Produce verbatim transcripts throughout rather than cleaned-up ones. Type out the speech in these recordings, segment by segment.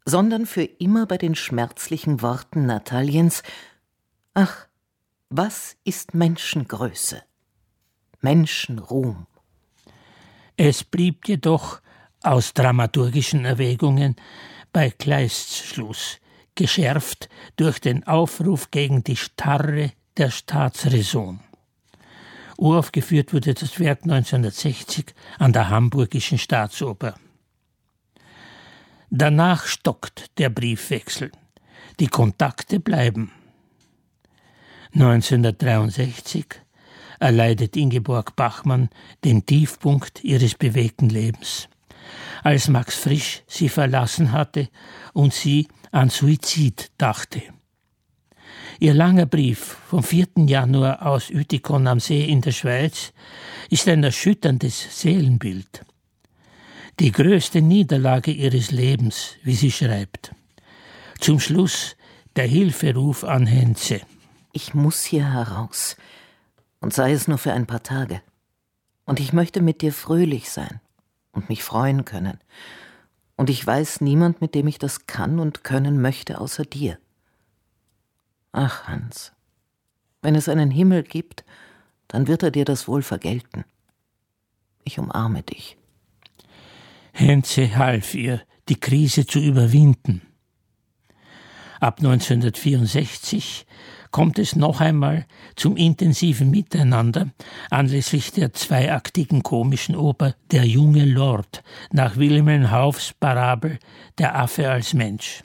sondern für immer bei den schmerzlichen Worten Nataliens: Ach, was ist Menschengröße? Menschenruhm. Es blieb jedoch aus dramaturgischen Erwägungen bei Kleists Schluss, geschärft durch den Aufruf gegen die Starre der Staatsräson. Uraufgeführt wurde das Werk neunzehnhundertsechzig an der Hamburgischen Staatsoper. Danach stockt der Briefwechsel. Die Kontakte bleiben. neunzehnhundertdreiundsechzig erleidet Ingeborg Bachmann den Tiefpunkt ihres bewegten Lebens, als Max Frisch sie verlassen hatte und sie an Suizid dachte. Ihr langer Brief vom vierten Januar aus Uetikon am See in der Schweiz ist ein erschütterndes Seelenbild. Die größte Niederlage ihres Lebens, wie sie schreibt. Zum Schluss der Hilferuf an Henze. Ich muss hier heraus, und sei es nur für ein paar Tage. Und ich möchte mit dir fröhlich sein und mich freuen können. Und ich weiß niemand, mit dem ich das kann und können möchte, außer dir. Ach, Hans, wenn es einen Himmel gibt, dann wird er dir das wohl vergelten. Ich umarme dich. Henze half ihr, die Krise zu überwinden. Ab neunzehnhundertvierundsechzig kommt es noch einmal zum intensiven Miteinander anlässlich der zweiaktigen komischen Oper Der junge Lord nach Wilhelm Hauffs Parabel Der Affe als Mensch.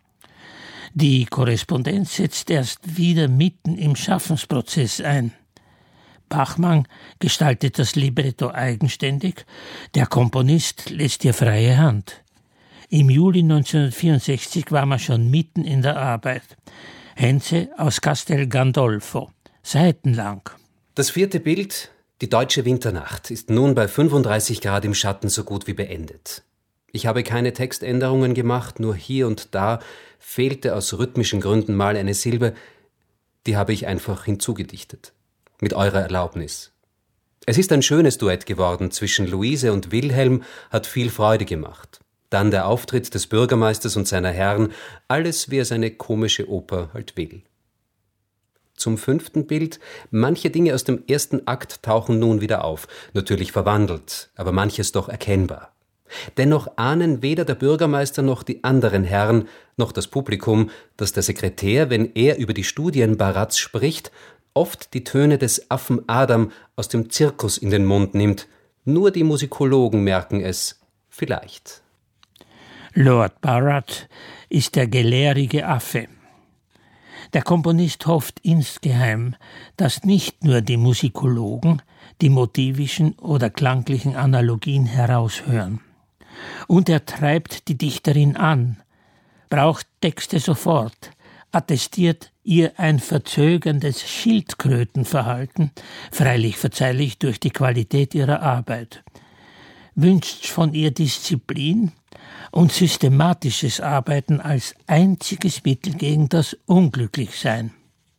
Die Korrespondenz setzt erst wieder mitten im Schaffensprozess ein. Bachmann gestaltet das Libretto eigenständig, der Komponist lässt ihr freie Hand. Im Juli neunzehnhundertvierundsechzig war man schon mitten in der Arbeit. Henze aus Castel Gandolfo, seitenlang. Das vierte Bild, die deutsche Winternacht, ist nun bei fünfunddreißig Grad im Schatten so gut wie beendet. Ich habe keine Textänderungen gemacht, nur hier und da fehlte aus rhythmischen Gründen mal eine Silbe, die habe ich einfach hinzugedichtet. Mit eurer Erlaubnis. Es ist ein schönes Duett geworden zwischen Luise und Wilhelm, hat viel Freude gemacht. Dann der Auftritt des Bürgermeisters und seiner Herren, alles wie es eine komische Oper halt will. Zum fünften Bild, manche Dinge aus dem ersten Akt tauchen nun wieder auf, natürlich verwandelt, aber manches doch erkennbar. Dennoch ahnen weder der Bürgermeister noch die anderen Herren, noch das Publikum, dass der Sekretär, wenn er über die Studien Barats spricht, oft die Töne des Affen Adam aus dem Zirkus in den Mund nimmt. Nur die Musikologen merken es, vielleicht. Lord Barat ist der gelehrige Affe. Der Komponist hofft insgeheim, dass nicht nur die Musikologen die motivischen oder klanglichen Analogien heraushören. Und er treibt die Dichterin an, braucht Texte sofort, attestiert ihr ein verzögerndes Schildkrötenverhalten, freilich verzeihlich durch die Qualität ihrer Arbeit, wünscht von ihr Disziplin und systematisches Arbeiten als einziges Mittel gegen das Unglücklichsein.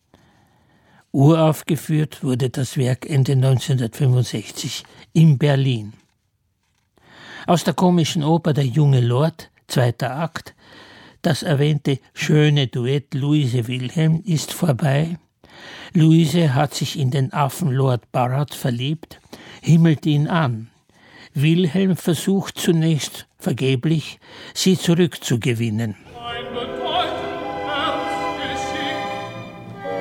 Uraufgeführt wurde das Werk Ende neunzehnhundertfünfundsechzig in Berlin. Aus der komischen Oper Der junge Lord, zweiter Akt, das erwähnte schöne Duett Luise Wilhelm ist vorbei. Luise hat sich in den Affen Lord Barat verliebt, himmelt ihn an. Wilhelm versucht zunächst vergeblich, sie zurückzugewinnen.